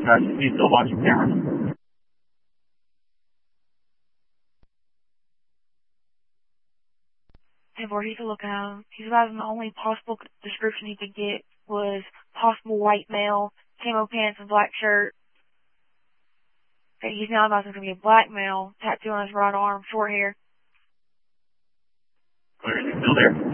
He's still watching camera. Hey, boy, he's looking at him. He's realizing the only possible description he could get was possible white male, camo pants and black shirt. Okay, he's now realizing it's going to be a black male, tattoo on his right arm, short hair. Clear, is he still there?